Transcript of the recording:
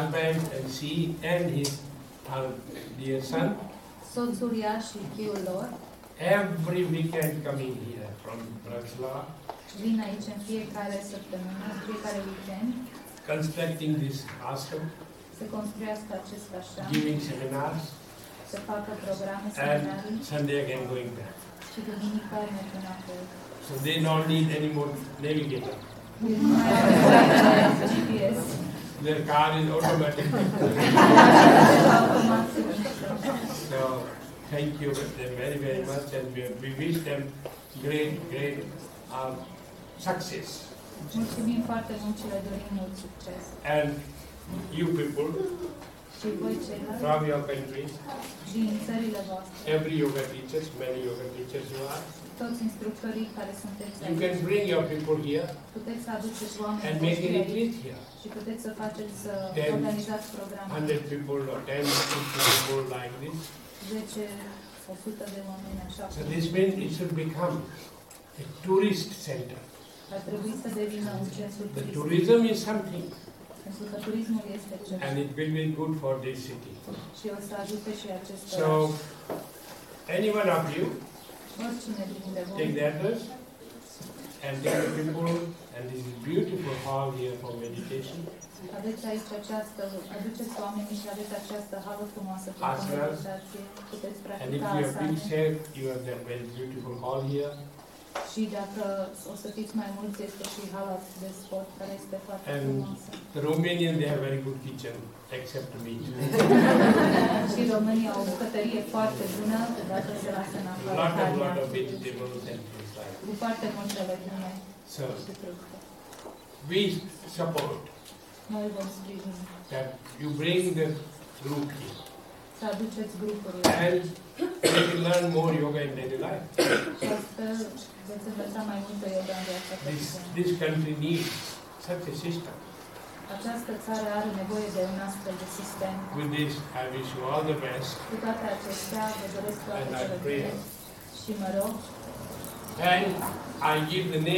husband and she and her dear son, soțul ea și fiul lor, every weekend coming here from Bratislava, vin aici în fiecare săptămână, în fiecare weekend, constructing this ashram, să construiască acest așram, giving seminars, să facă programe, and seminarii Sunday again going back. și duminica merg înapoi. So they don't need any more navigator. Nu mai au GPS. Their car is automatic. So thank you them very, very much, and we wish them great success. Mulțumim foarte mult și le dorim mult succes. And you people Și voi ceilalți from your countries, din țările voastre, every yoga teachers, many yoga teachers you are, toți instructorii care sunteți you can aici, bring your people here puteți să aduceți and oameni make a voștri aici retreat here. și puteți să faceți, să Then organizați programe. 100 people or 10 people like this. 10, 100 de oameni așa. So this means it should become a tourist center. Ar trebui să devină un centru The turistic. tourism is something, Pentru că turismul este ceva and it will be good for this city. și o să ajute și acest So, oraș. any one of you, Oricine dintre voi, take the address and take the people, and this is beautiful hall here for meditation. aveți aici aduceți oamenii și aveți această hală frumoasă pentru Asanas. meditație. Puteți And if practica you have big asane. share, you have that very beautiful hall here. Și dacă o să fiți mai mulți, este și hala de sport, care este foarte And frumoasă. the Romanians, they have very good kitchen, except meat. Și România au o bucătărie foarte bună, dacă se lasă în afară lot carnea, of vegetables and things like that. cu foarte multe legume So, și fructe. we support Noi vom sprijini that you bring the group here. să aduceți grupurile And you will learn more yoga in daily life. și astfel veți învăța mai multă yoga în viața cotidiană. This country needs such a system. Această țară are nevoie de un astfel de sistem. With this, I wish you all the best. Cu toate acestea, vă doresc toate And I cele pray. bune și mă rog And I give the name